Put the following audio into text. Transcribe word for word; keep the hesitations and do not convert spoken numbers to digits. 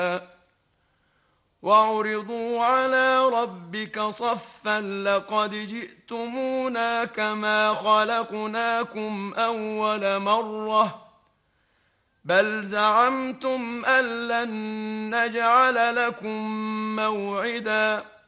وعرضوا على ربك صفا لقد جئتمونا كما خلقناكم أول مرة بل زعمتم أن لن نجعل لكم موعدا